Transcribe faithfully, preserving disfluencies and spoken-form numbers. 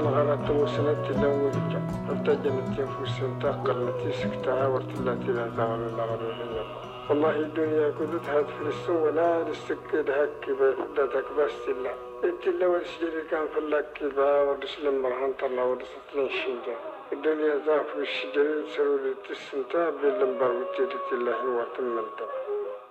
أنا غرت وسنة الأول ارتجلت تنفس تقل تسكتها ورتلت إلى زغل الأغلبية والله الدنيا كنت هاد في السوء ولا للسكد هكي بردتك بس إلا إنت لو الشجر كان في اللكبة ورسل مرهن طلع ورسل الشجر الدنيا ذاك في الشجر سرور التسنتا باللمبر وتيرت الله وتمنتا